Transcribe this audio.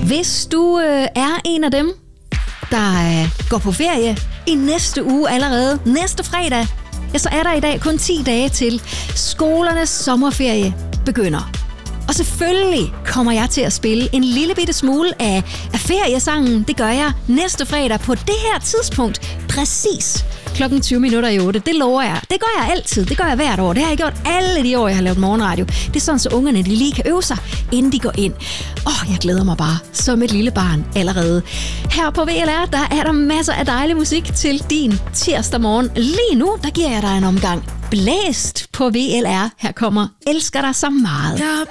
Hvis du er en af dem, der går på ferie i næste uge allerede, næste fredag, ja, så er der i dag kun 10 dage til skolernes sommerferie begynder. Og selvfølgelig kommer jeg til at spille en lille bitte smule af feriesangen. Det gør jeg næste fredag på det her tidspunkt. Præcis klokken 20:08. Det lover jeg. Det gør jeg altid. Det gør jeg hvert år. Det har jeg gjort alle de år, jeg har lavet morgenradio. Det er sådan, så ungerne de lige kan øve sig, inden de går ind. Jeg glæder mig bare som et lille barn allerede. Her på VLR, der er der masser af dejlig musik til din tirsdag morgen. Lige nu, der giver jeg dig en omgang blæst på VLR. Her kommer Elsker dig så meget. Jeg